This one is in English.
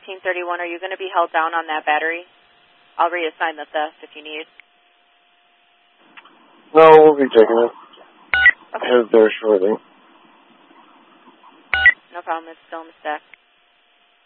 1831, are you going to be held down on that battery? I'll reassign the theft if you need. No, we'll be taking it. Okay. Headed there shortly. No problem. It's still in the stack.